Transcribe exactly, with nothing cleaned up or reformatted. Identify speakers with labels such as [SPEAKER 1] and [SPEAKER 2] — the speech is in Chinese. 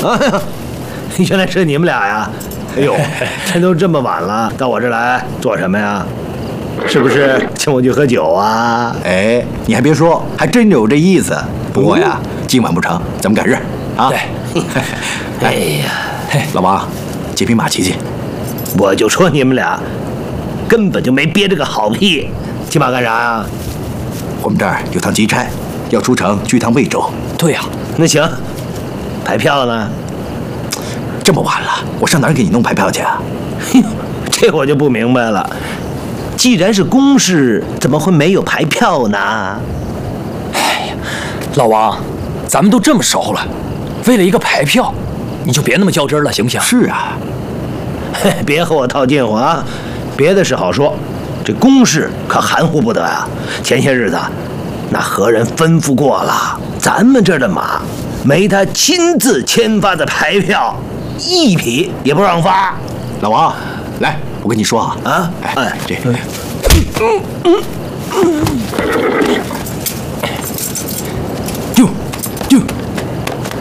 [SPEAKER 1] 啊，原来是你们俩呀！哎呦，天都这么晚了，到我这来做什么呀？是不是请我去喝酒啊？
[SPEAKER 2] 哎，你还别说，还真有这意思。不过呀，今晚不成，咱们改日啊。
[SPEAKER 3] 对。
[SPEAKER 1] 哎呀，
[SPEAKER 2] 老王，借匹马骑骑。
[SPEAKER 1] 我就说你们俩根本就没憋着个好屁，骑马干啥呀？
[SPEAKER 2] 我们这儿有趟急差，要出城去一趟魏州。
[SPEAKER 3] 对呀、啊，
[SPEAKER 1] 那行，排票呢？
[SPEAKER 2] 这么晚了，我上哪儿给你弄排票去啊？
[SPEAKER 1] 这我就不明白了。既然是公事，怎么会没有排票呢？
[SPEAKER 3] 哎呀，老王，咱们都这么熟了，为了一个排票，你就别那么较真了，行不行？
[SPEAKER 2] 是啊，
[SPEAKER 1] 嘿，别和我套近乎啊！别的事好说，这公事可含糊不得啊。前些日子，那何人吩咐过了，咱们这儿的马，没他亲自签发的排票，一匹也不让发。
[SPEAKER 2] 老王，来，我跟你说啊，
[SPEAKER 1] 啊，
[SPEAKER 2] 哎，这个。